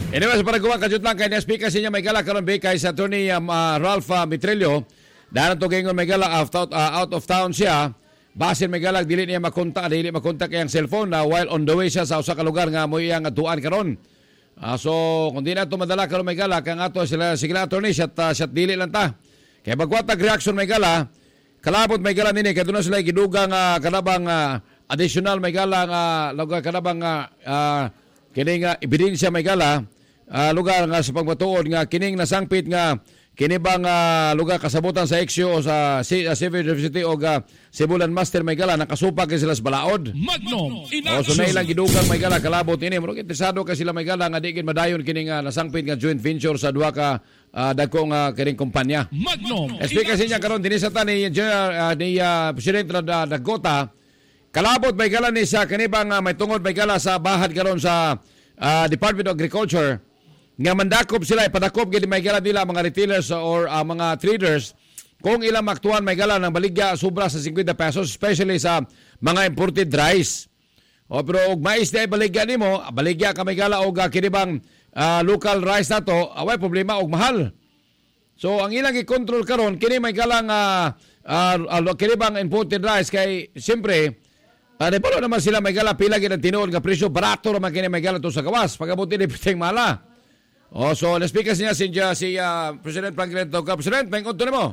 Anyway, para kuha kajut lang kay NSP kasi niya may gala karon be kay sa attorney Ralph Mitrello. Dahil to gingon may gala out of town siya. Basin may gala dili makontak ang cellphone na while on the way siya sa usa ka lugar nga mo iyang atuan karon. So kung di na to madala karon may gala kang ato sila attorney shot dili lang ta. Kay bagwatag reaction may gala. Kalabot may gala nini kay doon sila gidugang kanabang additional may gala nga lugar kanabang kining ebidensya may gala. Lugar nga sa pagmatuod nga kining nasangpit nga kinibang lugar kasabutan sa Exio o sa Civil University o Sibulan Master may gala nakasupag sila sa balaod. Magnum So na ilang gidugang may gala kalabot ini murag interesado ka sila may gala nga di gid madayon kining nasangpit nga joint venture sa duha ka dagkong kining kumpanya. Magnum Kasi niya karon dinhi sa ni Presidente Dagota kalabot may gala ni sa kanibang may tungod may gala sa bahad karon sa Department of Agriculture nga mandakop sila ipadakop gid may gala nila mga retailers or mga traders kung ilang maktuan may gala ng baligya sobra sa 50 pesos especially sa mga imported rice. Pero og mais di baligya nimo, baligya ka may gala og kinibang local rice nato, away problema og mahal. So ang ilang i-control karon kini may gala nga kinibang imported rice kay siyempre deparo naman sila may gala pila gid ang tinuod nga presyo barato naman kini may gala to sa gawas pagabuti ni piteng mala. So na-speak niya si President Franklin Toca. President, may unto nimo.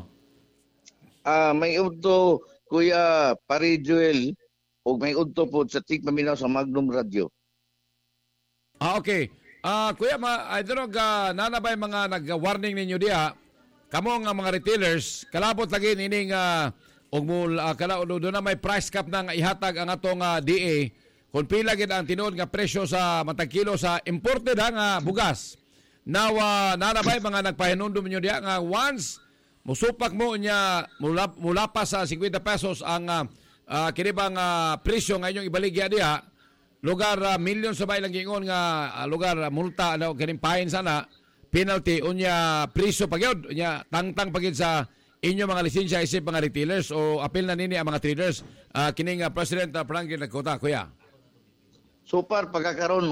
May unto Kuya Pari Joel o may unto po sa tigpaminaw sa Magnum Radio. Okay. Kuya, I don't know, nanabay mga nag-warning ninyo diha. Kamo nga mga retailers, kalabot lagi nining doon na may price cap na ihatag ang atong DA kung pila gid ang tinuod nga presyo sa matag kilo sa imported nga bugas. Now, nanabay mga nagpahinundom nyo diya nga once musupak mo niya mula pa sa 50 pesos ang kinibang presyo nga inyong ibaligya diya, lugar million sa bay lang gingon nga lugar multa kining pahin sana penalty unya presyo pagyod unya tangtang pagid sa inyo mga lisensya isip mga retailers o apil na nini ang mga traders kining President Franklin Dagota. Kuya, so far pagkakaroon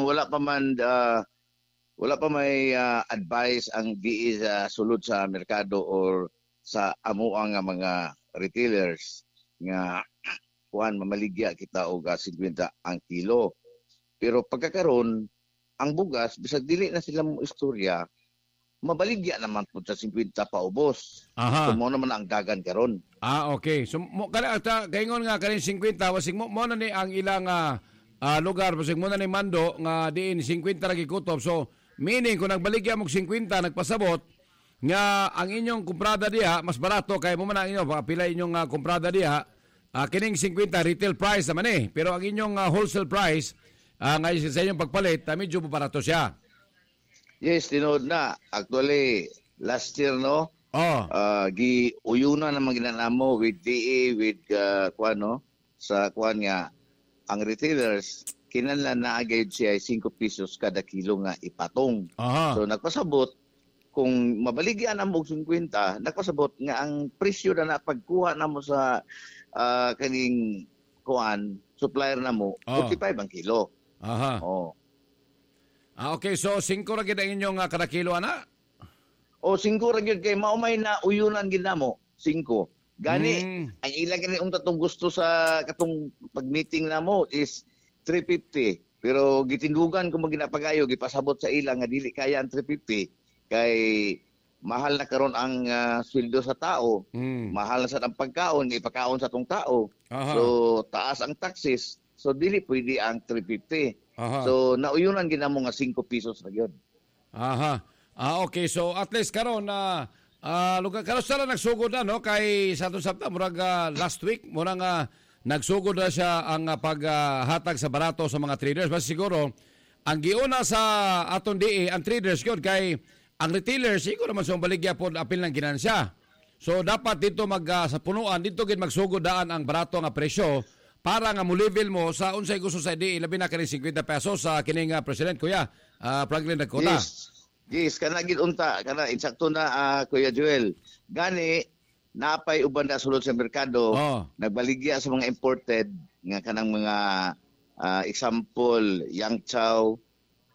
wala pa may advice ang DE sa sulod sa merkado or sa amuang mga retailers nga kuan mamaligya kita og 50 ang kilo. Pero pagkakaroon ang bugas bisag dili na sila mo istorya mabaligya naman po sa 50 paubos. So mo naman ang dagan karon. Okay. So kada gaingon nga kanin 50 wasig mo na ni ang ilang lugar wasig mo na ni mando nga diin 50 ra gikutob. So meaning kung nagbaligya mo 50 nagpasabot nga ang inyong kumprada diha mas barato kay mo man ang inyo pila inyong kumprada diha kining 50 retail price naman pero ang inyong wholesale price nga sa inyong pagpalit medyo barato siya. Yes, tinood na. Actually, last year, no? Giuyuna naman ginanamo with DA, with sa kuan nga, ang retailers, kinanlan na agad siya 5 pesos kada kilo nga ipatong. So, nagpasabot, kung mabaligyan ang 50, nagpasabot nga ang presyo na pagkuha na mo sa kaning kuan, supplier na mo, 45 ang kilo. Okay, so 5 ra gid ang inyong kada kilo ana? O 5 ra gid kay maumay na uyunan gid namo, 5. Gani ang ilang kini tatong gusto sa katong pag-meeting namo is 350. Pero gitindugan ko maginapagayo gipasabot sa ilang nga dili kaya ang 350 kay mahal na karon ang sweldo sa tao. Mahal na sa ang pagkaon, ipakaon sa tong tao. So taas ang taxes. So dili pwede ang 350. So nauyunan ginamo nga 5 pesos ra gyud. Okay, so at least karon lugar karon sala nagsugod na no kay sa atong sabta murag last week murag nagsugod na siya ang paghatag sa barato sa mga traders. Basta siguro ang giuna sa aton DE ang traders gyud kay ang retailers siguro man sa baligya pod apil ng ginansya. So dapat dito sa punuan dito gid magsugod daan ang barato nga presyo para nga mo-level mo sa unsay gusto sa DE labi na kani 50 pesos sa kining President Kuya Franklin Dagota. Yes, kana gid unta kana insakto na Kuya Joel. Gani napay uban na sulod sa merkado nagbaligya sa mga imported nga kanang mga example Yang Chow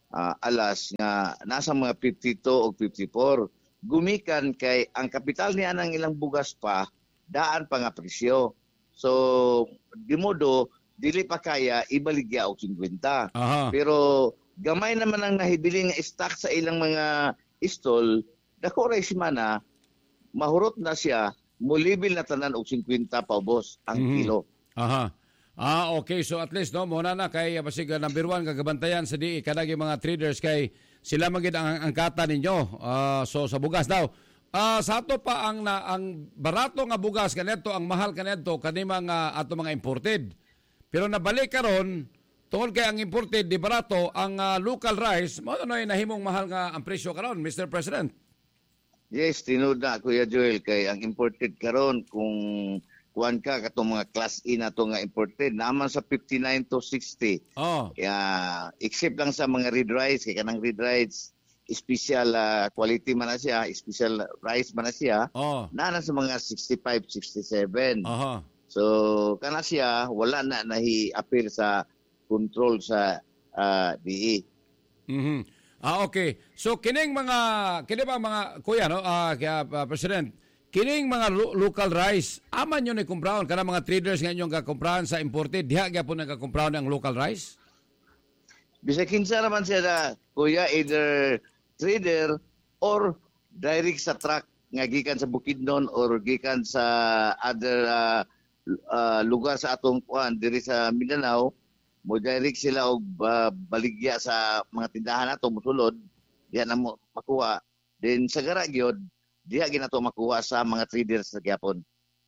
alas nga nasa mga 52 o 54. Gumikan kay ang kapital niya ng ilang bugas pa, daan pa nga presyo. So, di modo, dili pa kaya ibaligya og 50. Aha. Pero gamay naman ang nahibili nga stock sa ilang mga stall, dako ray semana, mahurot na siya, mulibil na tanan og 50 paubos ang kilo. Aha. Okay. So at least, no, muna na kay basig number 1 kagabantayan sa DI kanang mga traders kay sila magid ang angkata ninyo. So sa bugas daw. Sa ato pa ang barato nga bugas kanedto, ang mahal kanedto kani mga ato mga imported. Pero nabalik karon tungod kay ang imported di barato, ang local rice mo na nahimong mahal nga ang presyo karon, Mr. President. Yes, tinud na Kuya Joel kay ang imported karon kung kuan ka katong mga class E na to nga imported naman sa 59 to 60. Kaya except lang sa mga red rice kay kanang red rice special quality man na siya, special rice man na siya. Na sa mga 65, 67. So kana siya wala na nahi-appeal sa control sa DE. Okay. So kini ba mga kuya, no, President, kining mga local rice, aman yun ikumpraon kana mga traders nga inyong kakumprahan sa imported, diha gyapon nagakumpraon ang local rice? Bisag kinsa naman siya na, kuya, either trader or direct sa truck nga gikan sa Bukidnon or gikan sa other lugar sa atong kuan diri sa Mindanao, mo direct sila og baligya sa mga tindahan nato mosulod, diha na mo makuha. Then sa gara gyud diha ginato makuha sa mga traders sa gyapon.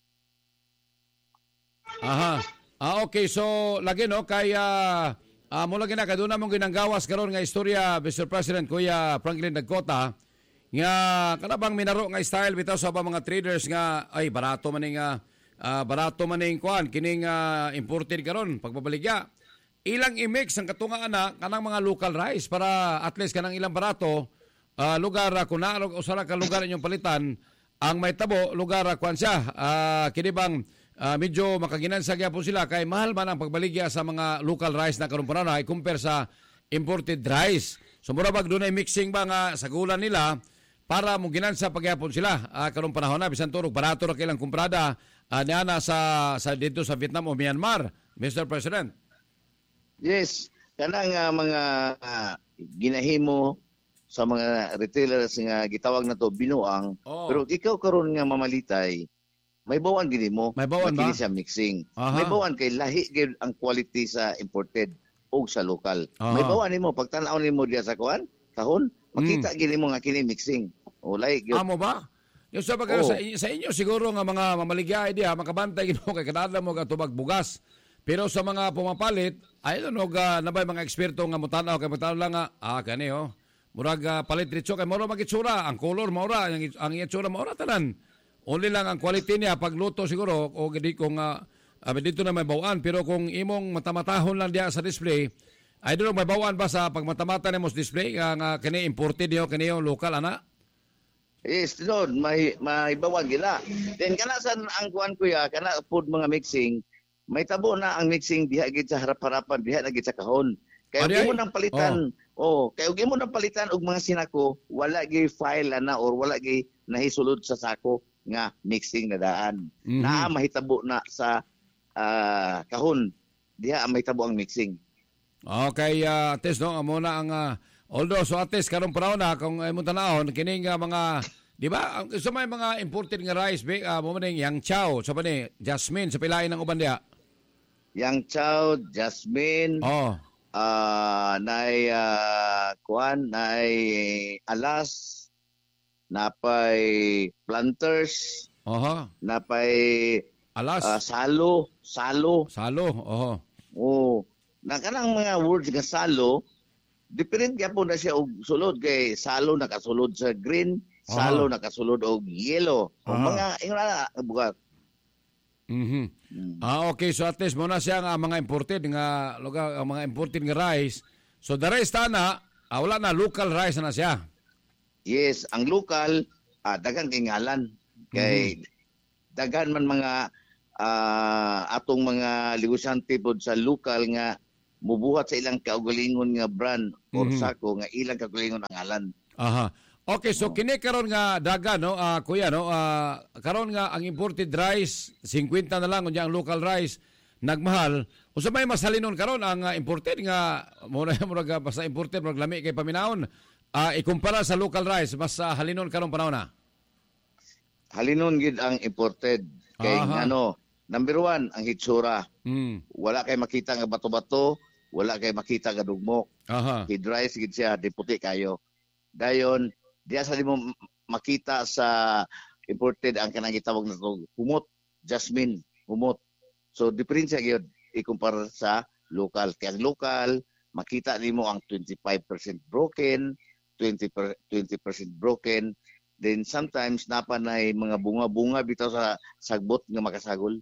Aha. Okay, so lagi no kay mula gina kaduna mong ginanggawas karon nga istorya, Mr. President, Kuya Franklin Dagcota, nga kanabang minaro nga style bitaw sa mga traders nga ay barato man ning kuan kining imported karon pagbabaligya. Ilang i-mix ang katungaan na kanang mga local rice para at least kanang ilang barato lugar kung naarog o sara ka lugar inyong palitan ang may tabo lugar kuan siya kini bang medyo makaginansa gyapon sila kay mahal man ang pagbaligya sa mga local rice na karon panahon ay compare sa imported rice. So mura bag dunay mixing ba nga sa gulan nila para mo ginansa pagyapon sila karon panahon na bisan turog barato ra kailang kumprada niana sa dito sa Vietnam o Myanmar, Mr. President. Yes, kanang mga ginahimo sa mga retailers nga gitawag na to binuang. Pero ikaw karon nga mamalitay, may bawan gini mo. May bawan ba? Kini siya mixing. May bawan kay lahi gyud ang quality sa imported o sa local. May bawan nimo pagtan-aw nimo diya sa kuan, kahon, makita gini mo nga kini mixing. O lahi gyud. Amo ba? Yung sa inyo siguro nga mga mamaligya diha makabantay gino kay kadadla mo gatubag bugas. Pero sa mga pumapalit, ay no nabay mga eksperto nga mutanaw kay mutanaw lang nga kani murag palit ritso kay moro magitsura, ang color maura, ang itsura maura tanan. Only lang ang quality niya pagluto siguro o gidi kung dito na may bawaan, pero kung imong matamatahon lang diya sa display, ay doon may bawaan ba sa pagmatamata nimo sa display nga kini imported yo kini yung local ana? Yes, doon may bawaan gila. Then kana sa ang kuan kuya, kana food mga mixing, may tabo na ang mixing diha gid sa harap-harapan, diha na gid sa kahon. Kaya ug mo nang palitan. Kaya ug mo nang palitan og mga sinako, wala gyud file na or wala gyud nahisulod sa sako nga mixing na daan. Naa mahitabo na sa kahon. Diha mahitabo ang mixing. Okay, Ates, no, amo na ang although so Ates karon paraw na kung imong tanahon kining mga di ba sa may mga imported nga rice mo man yang chow sa pa ni jasmine sa pilain ng uban diha. Yang chow, jasmine. Nay kuan, nay alas, napay planters. Napay alas. Salo. Na kanang mga words nga salo, different gyapon na siya og sulod kay salo nakasulod sa green, salo nakasulod og yellow. Mga ingana bugat. Okay, so at least muna siya nga mga imported nga lugar, mga imported nga rice. So the rest na wala na local rice na siya. Yes, ang local dagan kay ngalan kay dagan man mga atong mga negosante pod sa local nga mubuhat sa ilang kaugalingon nga brand or sako nga ilang kaugalingon ang ngalan. Aha. Okay, so kini karon nga daga no, kuya no, karon nga ang imported rice 50 na lang unya ang local rice nagmahal. Usa may mas halinon karon ang imported nga mura basta imported murag lami kay paminahon. Ikumpara sa local rice mas halinon karon panahon na. Halinon gid ang imported kay number 1 ang hitsura. Wala kay makita nga bato-bato, wala kay makita nga dugmok. Head rice gid siya, di puti kayo. Dayon diya sa mo makita sa imported ang kanang gitawag na humot, jasmine, humot. So diferensya gyud ikumpara sa local. Kaya ang local makita nimo ang 25% broken, 20% broken. Then sometimes napanay mga bunga-bunga bitaw sa sagbot nga makasagol.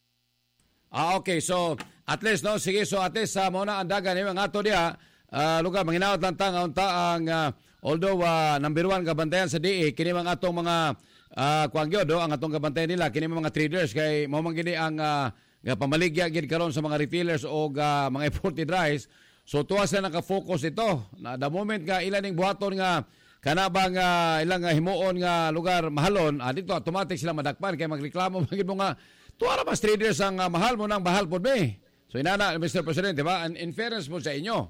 Okay. So at least no, sige, so at least mo na andagan ni mga ato diha lugar manginaot lang ta nga unta ang although number 1 gabantayan sa DE kini mga atong mga kuangyo do ang atong gabantayan nila kini mga traders kay mao man gini ang pamaligya gid karon sa mga retailers o mga imported rice. So tuwa sila naka-focus ito na the moment nga ilan ning buhaton nga kana bang ilang himuon nga lugar mahalon dito automatic sila madakpan kay magreklamo magid mo nga tuwa ra mas traders ang mahal mo nang bahal pod be. So inana Mr. President, di ba? In fairness mo sa inyo.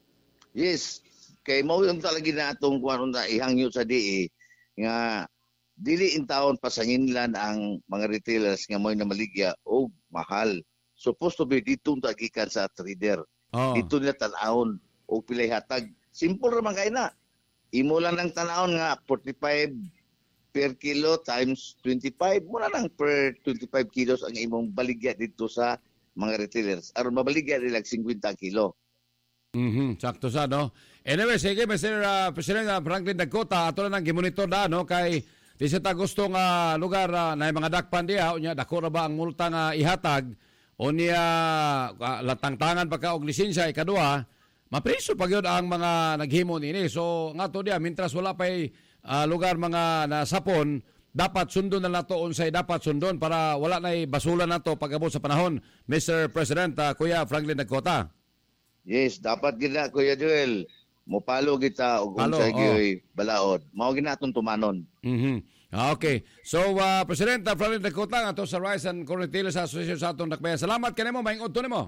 Yes. Kay mao yung talaga na atong kuan na ihangyo sa DE nga dili in taon pasanginlan ang mga retailers nga mo'y namaligya o mahal. Supposed to be dito tagikan sa trader. Dito nila tan-aon o pilay hatag. Simple ra man kay na. Imo lang ng tan-aon nga 45 per kilo times 25 muna lang per 25 kilos ang imong baligya dito sa mga retailers. Aron mabaligya nila 50 kilo. Sakto sa no. Anyway, sige Mr. President Franklin Dakota, ato na nang gimonitor na no kay di sa gusto nga lugar na mga dakpan diha unya dako ra ba ang multa nga ihatag o niya latangtangan pa ka og lisensya ikadua mapriso pa gyud ang mga naghimo nini. So ngato diha mintras wala pay lugar mga nasapon dapat sundon na nato unsay dapat sundon para wala nay basulan nato pag-abot sa panahon. Mr. President Kuya Franklin Dakota. Yes, dapat gina Kuya Joel. Mopalo kita og unsay gyoy balaod. Mao ginatong tumanon. Okay. So President Franklin Dakota ato sa Rice and Corn Retailers Association sa atong dakbayan. Salamat kanimo maing udto nimo.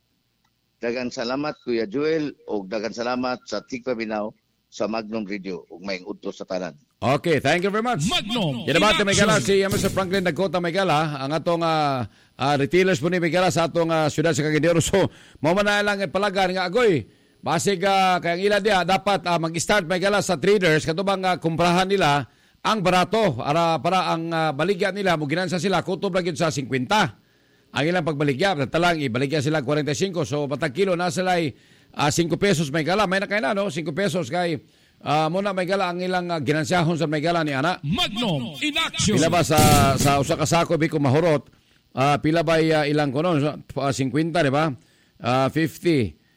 Dagan salamat Kuya Joel og dagan salamat sa Tigpa Binaw sa Magnum Radio ug maing udto sa tanan. Okay, thank you very much. Magnum. Kinabati may gala si Mr. Franklin Dakota may gala ang atong retailers po ni may gala sa atong siyudad sa Cagayan de Oro. So mao man na lang palagan nga agoy. Basig kayang ila dia dapat mag-start may gala sa traders katubang kumprahan nila ang barato para ang baligya nila mo ginansa sila kutob lang sa 50. Ang ilang pagbaligya talang ibaligya sila 45 so batag kilo na sila 5 pesos may gala may na kay na no 5 pesos kay muna may gala ang ilang ginansyahon sa may gala ni ana. Magnum in action. Pila ba sa usa ka sako bi ko mahurot pila ba ilang kuno 50 di ba 50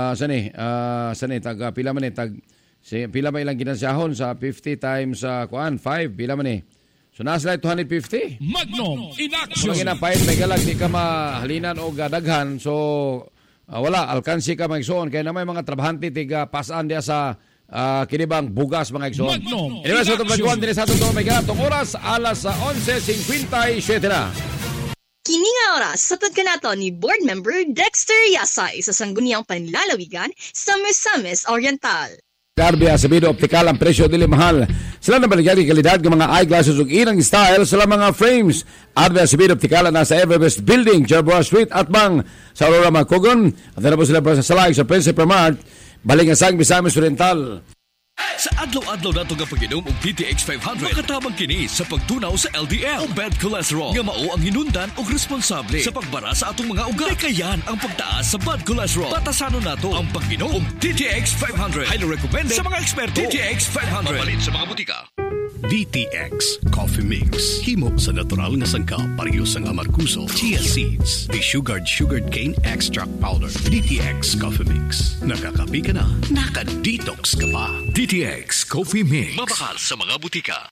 sani tag pila man tag pila ba ilang ginansyahon sa 50 times 5 pila man so nasa 250 Magnum in action. Kung ginapayat may galag di ka mahalinan o daghan so wala alkansi ka magsuon kaya na may mga trabahante tiga pasan dia sa kinibang bugas mga igsoon. Anyway, so itong pagkuhan din sa itong may galang oras alas 11:57 na. Kini nga oras, satod ka nato ni board member Dexter Yasay sa Sangguniang Panlalawigan sa Misamis Oriental. Garbi Acevedo Optical ang presyo dili mahal. Sila na baligyan ng kalidad ng mga eyeglasses ug irang style sa mga frames. Garbi Acevedo Optical na sa Everbest Building, Jerboa Street at Bang sa Aurora Macogon. At na po sila sa Salay sa Principal Mart, balik ang Misamis Oriental. Sa adlaw-adlaw nato nga pag-inom og DTX 500 makatabang kini sa pagtunaw sa LDL o bad cholesterol nga mao ang hinundan og responsable sa pagbara sa atong mga ugat. Kayan ang pagtaas sa bad cholesterol. Batasanon nato ang pag-inom og DTX 500. Highly recommended sa mga eksperto. DTX 500 mapalit sa mga butika. DTX Coffee Mix. Himo sa natural nga sangkap parehas ang amarkuso, chia seeds, desugared sugared cane extract powder. DTX Coffee Mix. Nakakapi ka na, naka-detox ka pa. DTX Coffee Mix. Mabakal sa mga butika.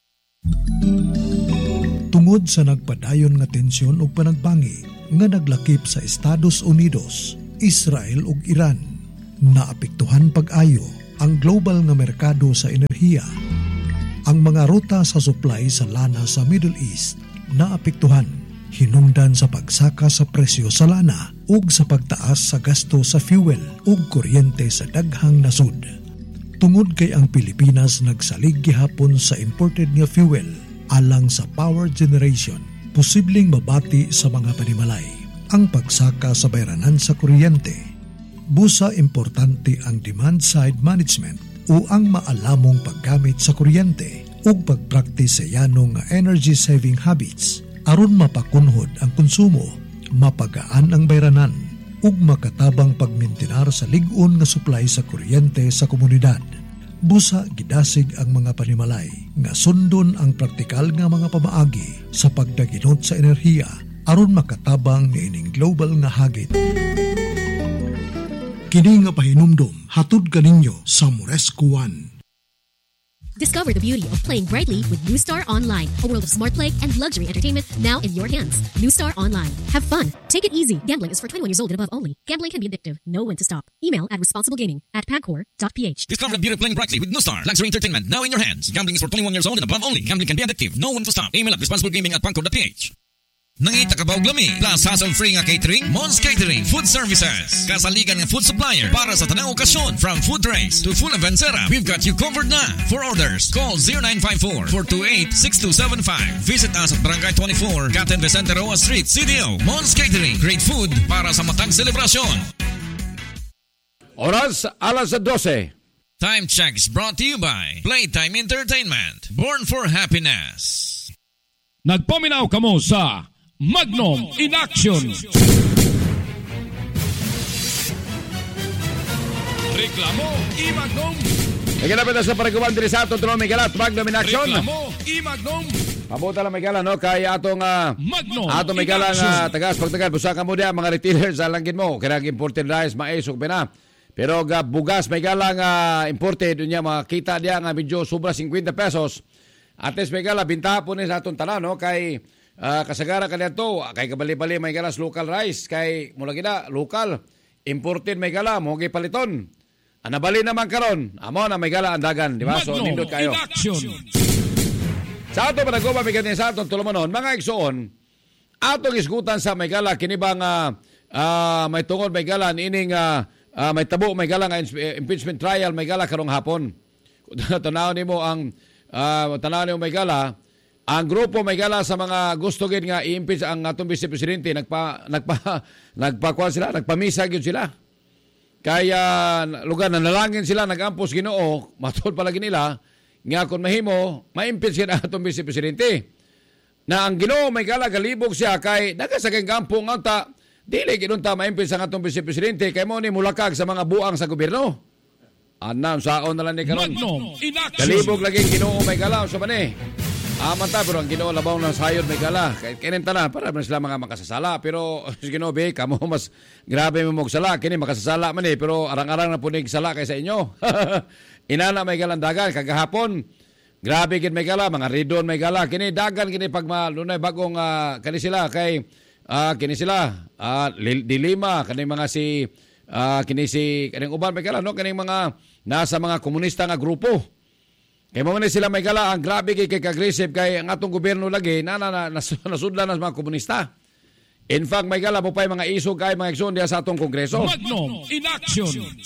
Tungod sa nagpadayon nga tensyon ug panagbangi nga naglakip sa Estados Unidos, Israel ug Iran. Naapektuhan pag-ayo ang global nga merkado sa enerhiya. Ang mga ruta sa supply sa lana sa Middle East naapektuhan, hinungdan sa pagsaka sa presyo sa lana ug sa pagtaas sa gasto sa fuel ug kuryente sa daghang nasud. Tungod kay ang Pilipinas nagsalig gihapon sa imported nga fuel alang sa power generation, posibleng mabati sa mga panimalay ang pagsaka sa bayranan sa kuryente. Busa importante ang demand-side management o ang maalamong paggamit sa kuryente ug pagpraktis sa yanong energy-saving habits aron mapakunhod ang konsumo, mapagaan ang bayranan ug makatabang pagmintinar sa lig-on nga supply sa kuryente sa komunidad. Busa gidasig ang mga panimalay nga sundon ang praktikal nga mga pamaagi sa pagdaginot sa enerhiya aron makatabang niining global nga hagit. Kini nga pahinumdom hatod kaninyo sa Moresco One. Discover the beauty of playing brightly with New Star Online, a world of smart play and luxury entertainment now in your hands. New Star Online. Have fun. Take it easy. Gambling is for 21 years old and above only. Gambling can be addictive. Know when to stop. Email at responsiblegaming@pagcor.ph. Discover the beauty of playing brightly with New Star luxury entertainment now in your hands. Gambling is for 21 years old and above only. Gambling can be addictive. Know when to stop. Email at responsiblegaming@pagcor.ph. Nangita ka ba og lami? Plus hassle-free nga catering? Mons Catering Food Services. Kasaligan nga food supplier para sa tanang okasyon. From food trays to full event setup, we've got you covered na. For orders, call 0954-428-6275. Visit us at Barangay 24, Captain Vicente Roa Street, CDO. Mons Catering. Great food para sa matang selebrasyon. Oras, alas 12. Time checks brought to you by Playtime Entertainment. Born for happiness. Nagpaminaw kamo sa Magnum in Action. Reklamo i-Magnum. Naginapit na sa pariguan diri sa aton tulong Miguelat, Magnum in Action. Reklamo i-Magnum. Pabuta lang Miguelat, no? Kaya atong Magnum atong Miguelat nga tagas pagtagal busa ka mo dia mga retailers sa langgit mo. Kaya imported rice, mais ug pina. Pero bugas Miguelat nga imported unya makita dia nga medyo sobra 50 pesos. Ates Miguelat bintaha po ni sa atong tanan, no? Kay kasagara kanito kay kabali-bali may galas local rice kay mula gina local imported may gala mo gi paliton anabali naman karon amo na may gala andagan di ba so nindot kayo sa ato panagoba may ganin sa aton tulumanon mga igsoon atong isgutan sa may gala kini ba nga may tungod may gala ining may tabo may gala nga impeachment trial may gala karong hapon tanaw nimo ang tanaw nimo may gala. Ang grupo may gala sa mga gusto gid nga i-impeach ang atong Vice Presidente nagpakuan sila, nagpamisa gyud sila. Kaya lugar nanalangin sila nagampos Ginoo, matod palagi nila nga kun mahimo ma-impeach ang atong Vice Presidente. Na ang Ginoo may gala galibog siya kay nagasagay gampong anta dili gidunta ma-impeach ang atong Vice Presidente kay mo ni mulakag sa mga buang sa gobyerno. Anan saon na lang ni karon. Galibog lagi Ginoo may gala sa mani. Manta, pero ang Ginoo labaw ng sayod may gala. Kahit kinin tanan, para man sila mga makasasala. Pero, Ginoo, kamo mas grabe mo magsala. Kini makasasala man pero arang-arang na punig sala kay sa inyo. Inana may galang dagan. Kagahapon, grabe kin may gala. Mga ridon may gala. Kini dagan, kini pagmalunay bagong kani sila. Kay, kini sila, dilima, kani mga kini kaning uban may gala, no? Kaning mga nasa mga komunista nga grupo. Kaya mo sila may gala, ang grabe kay aggressive kay ang atong gobyerno lagi, nasudlan na mga komunista. In fact, may gala mo pa yung mga isog kay mga eksyon diya sa atong kongreso. Magnum in Action.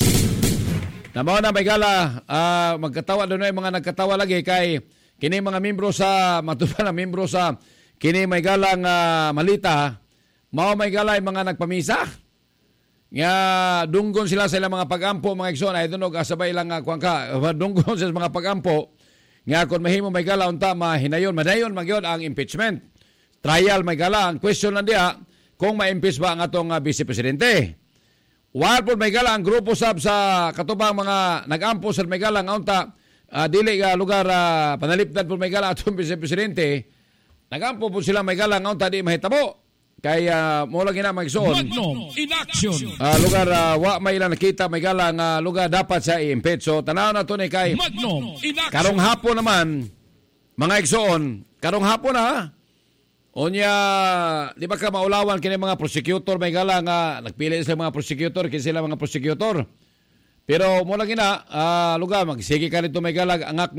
Namaw na may gala, magkatawa doon yung mga nagkatawa lagi kay kini mga membro sa, matupa na membro sa kini may galang malita, may gala yung mga nagpamisa. Nga dunggon sila sa ilang mga pagampo mga eksyon ay tunog asabay lang kuangka dunggon sa mga pagampo nga kun mahimo may gala unta mahinayon madayon magyon ang impeachment trial may gala ang question lang dia kung ma-impeach ba ang atong Vice Presidente. While po may gala ang grupo sab sa katubang mga nag-ampo sa may gala nga unta dili lugar panalipdan po may gala atong Vice Presidente nag-ampo po sila may gala nga unta di mahitabo. Kaya mo lagi na magsuon. Magnum in Action. Lugar wa may ilang nakita may gala nga lugar dapat sa i-impeach. So tanaw na to ni kay Magnum in Action. Karong hapon naman mga igsoon, karong hapon na Unya, di ba ka maulawan kini mga prosecutor may gala nga nagpili sila mga prosecutor kasi sila mga prosecutor. Pero mo lang ina lugar magsige ka nito may gala ang